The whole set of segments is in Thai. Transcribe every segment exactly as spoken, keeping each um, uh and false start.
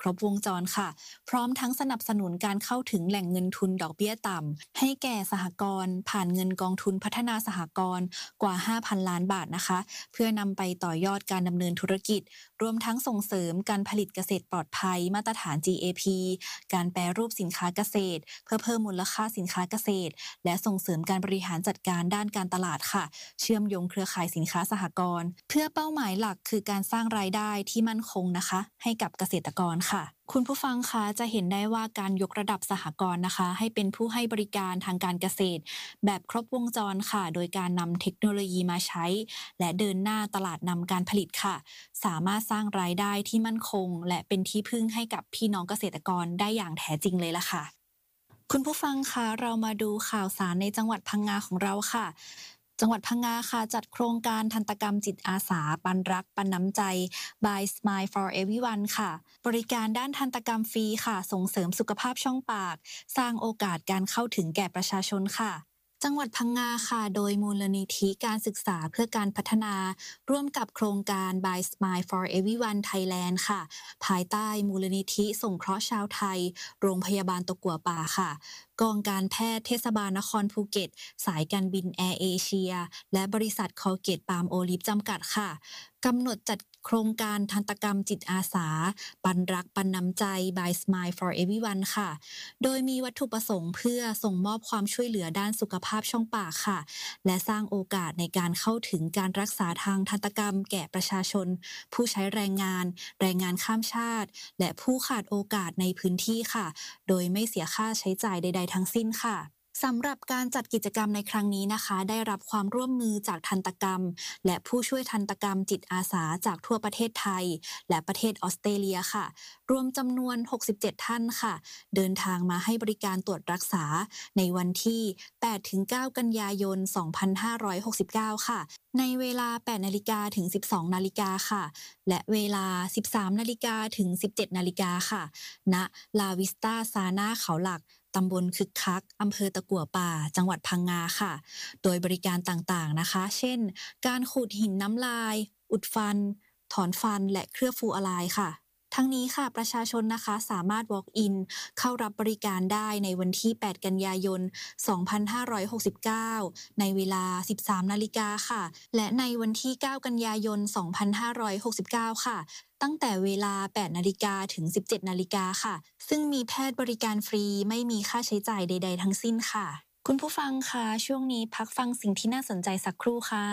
รบวงจรค่ะพร้อมทั้งสนับสนุนการเข้าถึงแหล่งเงินทุนดอกเบี้ยต่ำให้แก่สหกรณ์ผ่านเงินกองทุนพัฒนาสหกรณ์กว่า ห้าพัน ล้านบาทนะคะเพื่อนำไปต่อยอดการดำเนินธุรกิจรวมทั้งส่งเสริมการผลิตเกษตรปลอดภัยมาตรฐาน จี เอ พี การแปรรูปสินค้าเกษตรเพื่อเพิ่มมูลค่าสินค้าเกษตรและส่งเสริมการบริหารจัดการด้านการตลาดค่ะเชื่อมโยงเครือข่ายสินค้าสหกรณ์เพื่อเป้าหมายหลักคือการสร้างรายได้ที่มั่นคงนะคะให้กับเกษตรกรค่ะคุณผู้ฟังคะจะเห็นได้ว่าการยกระดับสหกรณ์นะคะให้เป็นผู้ให้บริการทางการเกษตรแบบครบวงจรค่ะโดยการนำเทคโนโลยีมาใช้และเดินหน้าตลาดนำการผลิตค่ะสามารถสร้างรายได้ที่มั่นคงและเป็นที่พึ่งให้กับพี่น้องเกษตรกรได้อย่างแท้จริงเลยล่ะค่ะคุณผู้ฟังคะเรามาดูข่าวสารในจังหวัดพังงาของเราค่ะจังหวัดพังงาค่ะจัดโครงการทันตกรรมจิตอาสาปันรักปันน้ำใจ by Smile for Everyone ค่ะบริการด้านทันตกรรมฟรีค่ะส่งเสริมสุขภาพช่องปากสร้างโอกาสการเข้าถึงแก่ประชาชนค่ะจังหวัดพังงาค่ะโดยมูลนิธิการศึกษาเพื่อการพัฒนาร่วมกับโครงการ by Smile for Everyone Thailand ค่ะภายใต้มูลนิธิสงเคราะห์ชาวไทยโรงพยาบาลตะกั่วป่าค่ะกองการแพทย์เทศบาลนครภูเก็ตสายการบินแอร์เอเชียและบริษัทคอลเกตปาล์มโอลิฟจำกัดค่ะกำหนดจัดโครงการทันตกรรมจิตอาสาปันรักปันน้ำใจ by Smile for Everyone ค่ะโดยมีวัตถุประสงค์เพื่อส่งมอบความช่วยเหลือด้านสุขภาพช่องปากค่ะและสร้างโอกาสในการเข้าถึงการรักษาทางทันตกรรมแก่ประชาชนผู้ใช้แรงงานแรงงานข้ามชาติและผู้ขาดโอกาสในพื้นที่ค่ะโดยไม่เสียค่าใช้จ่ายใดๆทั้งสิ้นค่ะสำหรับการจัดกิจกรรมในครั้งนี้นะคะได้รับความร่วมมือจากทันตกรรมและผู้ช่วยทันตกรรมจิตอาสาจากทั่วประเทศไทยและประเทศออสเตรเลียค่ะรวมจำนวนหกสิบเจ็ดท่านค่ะเดินทางมาให้บริการตรวจรักษาในวันที่ แปดถึงเก้า กันยายน สองพันห้าร้อยหกสิบเก้า ค่ะในเวลา แปดนาฬิกาถึง สิบสองนาฬิกาค่ะและเวลา สิบสามนาฬิกาถึง สิบเจ็ดนาฬิกาค่ะณลาวิสตาซาน่าเขาหลักตำบลคึกคักอำเภอตะกั่วป่าจังหวัดพังงาค่ะโดยบริการต่างๆนะคะเช่นการขูดหินน้ำลายอุดฟันถอนฟันและเคลือบฟูอะไลน์ค่ะทั้งนี้ค่ะประชาชนนะคะสามารถ walk in เข้ารับบริการได้ในวันที่ แปด กันยายน สองพันห้าร้อยหกสิบเก้า ในเวลา สิบสามนาฬิกาค่ะและในวันที่ เก้า กันยายน สองพันห้าร้อยหกสิบเก้า ค่ะตั้งแต่เวลา แปดนาฬิกาถึง สิบเจ็ดนาฬิกาค่ะซึ่งมีแพทย์บริการฟรีไม่มีค่าใช้จ่ายใดๆทั้งสิ้นค่ะคุณผู้ฟังคะช่วงนี้พักฟังสิ่งที่น่าสนใจสักครู่ค่ะ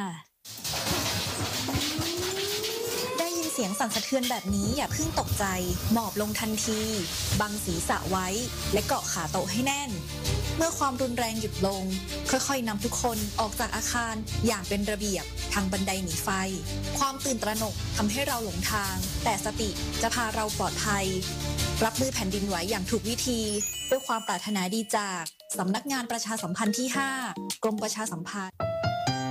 ได้ยินเสียงสั่นสะเทือนแบบนี้อย่าเพิ่งตกใจหมอบลงทันทีบังศีรษะไว้และเกาะขาโต๊ะให้แน่นเมื่อความรุนแรงหยุดลงค่อยๆนำทุกคนออกจากอาคารอย่างเป็นระเบียบทางบันไดหนีไฟความตื่นตระหนกทำให้เราหลงทางแต่สติจะพาเราปลอดภัยรับมือแผ่นดินไหวอย่างถูกวิธีด้วยความปรารถนาดีจากสำนักงานประชาสัมพันธ์ที่ห้ากรมประชาสัมพันธ์